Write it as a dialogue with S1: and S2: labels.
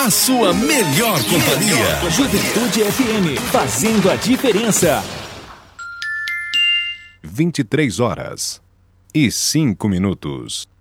S1: a sua melhor companhia.
S2: Juventude FM, fazendo a diferença.
S3: 23h05.